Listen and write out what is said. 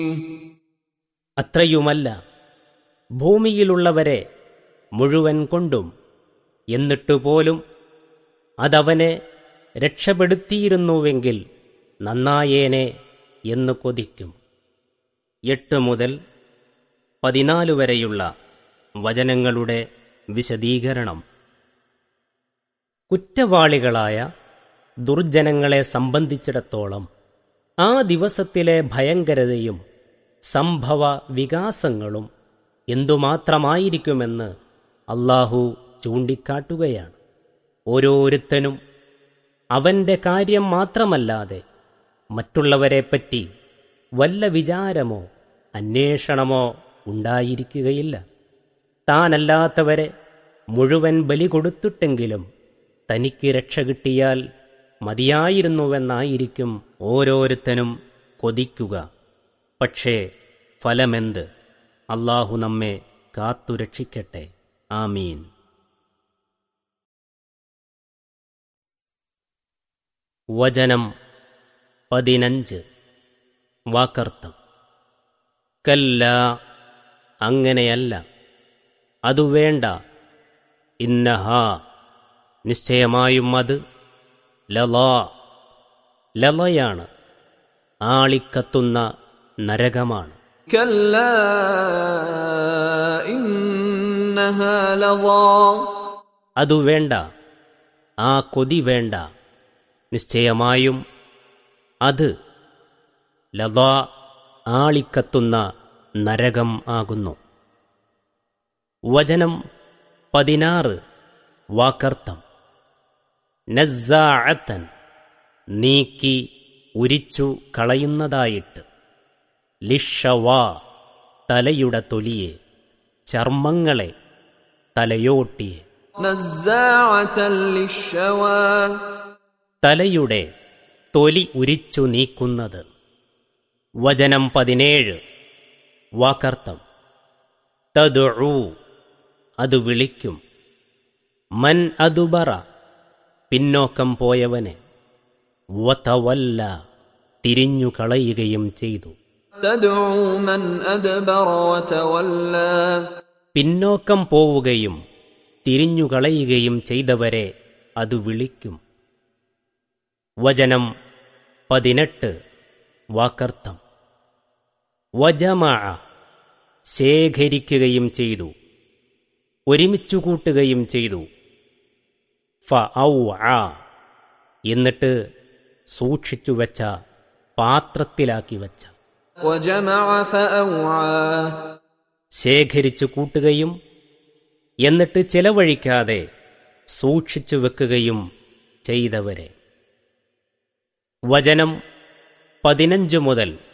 അത്രയുമല്ല, ഭൂമിയിലുള്ളവരെ മുഴുവൻ കൊണ്ടും എന്നിട്ടുപോലും അതവനെ രക്ഷപ്പെടുത്തിയിരുന്നുവെങ്കിൽ നന്നായേനെ എന്ന് കൊതിക്കും. 8 മുതൽ 14 വരെയുള്ള വചനങ്ങളുടെ വിശദീകരണം. കുറ്റവാളികളായ ദുർജനങ്ങളെ സംബന്ധിച്ചിടത്തോളം ആ ദിവസത്തിലെ ഭയങ്കരതയും സംഭവ വികാസങ്ങളും എന്തുമാത്രമായിരിക്കുമെന്ന് അല്ലാഹു ചൂണ്ടിക്കാട്ടുകയാണ്. ഓരോരുത്തനും അവന്റെ കാര്യം മാത്രമല്ലാതെ മറ്റുള്ളവരെപ്പറ്റി വല്ല വിചാരമോ അന്വേഷണമോ ഉണ്ടായിരിക്കുകയില്ല. താനല്ലാത്തവരെ മുഴുവൻ ബലി കൊടുത്തിട്ടെങ്കിലും തനിക്ക് രക്ഷ കിട്ടിയാൽ മതിയായിരുന്നുവെന്നായിരിക്കും ഓരോരുത്തനും കൊതിക്കുക. പക്ഷേ ഫലമെന്ത്? അല്ലാഹു നമ്മെ കാത്തുരക്ഷിക്കട്ടെ. ആമീൻ. വചനം 15. വാക്കർത്ഥം. കല്ല, അങ്ങനെയല്ല, അതു വേണ്ട, ഇന്നഹാ, നിശ്ചയമായും അത്, ലളയാണ്, ആളിക്കത്തുന്ന നരകമാണ്. കല്ലാ ഇന്നഹാ ലളാ, അതു വേണ്ട, ആ കൊതി വേണ്ട, നിശ്ചയമായും അത് ലളാ, ആളിക്കത്തുന്ന നരകം ആകുന്നു. വചനം 16. വാക്കർത്ഥം. നസ്സാഅത്തൻ, നീക്കി ഉരിച്ചു കളയുന്നതായിട്ട്, ലിഷവാ, തലയുടെ തൊലിയെ, ചർമ്മങ്ങളെ, തലയോട്ടിയെ, നസ്സാഅത്തൻ ലിഷവാ, തലയുടെ തൊലി ഉരിച്ചു നീക്കുന്നത്. വചനം 17. വാക്കർത്ഥം. തദ്ഉ, അത് വിളിക്കും, മൻ അദുബറ, പിന്നോക്കം പോയവനെ, വതവല്ല, തിരിഞ്ഞു കളയുകയും ചെയ്തു. തദ്ഉ മൻ അദ്ബറ വതവല്ല, പിന്നോക്കം പോവുകയും തിരിഞ്ഞു കളയുകയും ചെയ്തവരെ അത് വിളിക്കും. വചനം 18. വാക്കർത്ഥം. വജമഅ, ശേഖരിക്കുകയും ചെയ്തു, ഒരുമിച്ചു കൂട്ടുകയും ചെയ്തു. ഫഔഅ, എന്നിട്ട് സൂക്ഷിച്ചു വച്ച, പാത്രത്തിലാക്കി വച്ച. വജമഅ ഫഔഅ, ശേഖരിച്ചു കൂട്ടുകയും എന്നിട്ട് ചെലവഴിക്കാതെ സൂക്ഷിച്ചു വെക്കുകയും ചെയ്തവരെ. വചനം 15 മുതൽ